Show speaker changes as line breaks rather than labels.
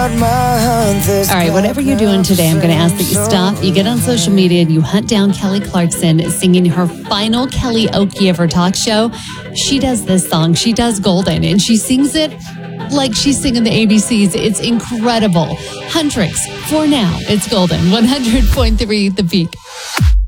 All right, whatever you're doing today, I'm going to ask that you stop, you get on social media, and you hunt down Kelly Clarkson singing her final karaoke of her talk show. She does this song. She does Golden, and she sings it like she's singing the ABCs. It's incredible. Huntrix, for now, it's Golden. 100.3 The Peak.